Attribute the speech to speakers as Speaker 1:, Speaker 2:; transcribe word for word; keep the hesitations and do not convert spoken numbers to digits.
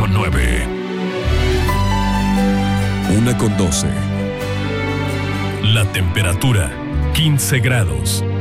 Speaker 1: con nueve. Una con doce. La temperatura, quince grados.